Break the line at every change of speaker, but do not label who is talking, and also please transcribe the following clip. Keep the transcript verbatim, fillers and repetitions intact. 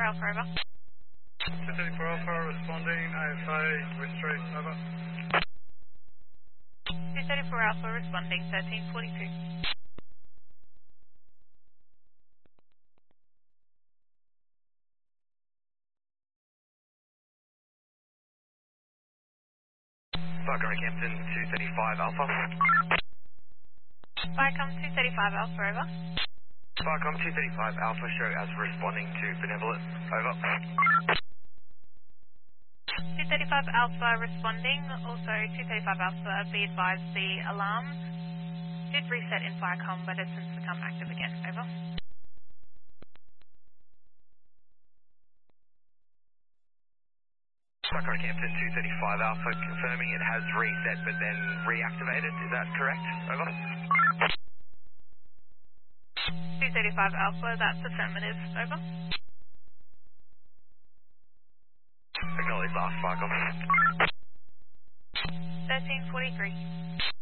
Alpha, over.
two thirty-four Alpha responding, A F A with street, over.
two thirty-four Alpha responding, thirteen forty-two.
Viacom Campton two thirty-five Alpha.
Viacom two thirty-five Alpha, over.
Viacom two thirty-five Alpha, show as responding to Benevolent, over.
two thirty-five Alpha responding, also two thirty-five Alpha, be advised the alarm did reset in Viacom but has since become active again, over.
Viacom Campton two thirty-five Alpha, confirming it has reset but then reactivated, is that correct? Over.
two thirty-five Alpha, that's affirmative, over.
Acknowledge last Viacom.
thirteen forty-three.